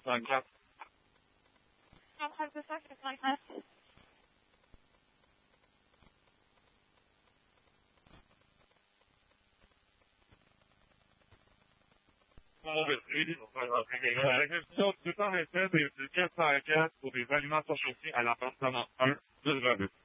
284. 132, 289. La réquisition du temps était des 404 pour des aliments associés à l'appartement 1 de Gravis.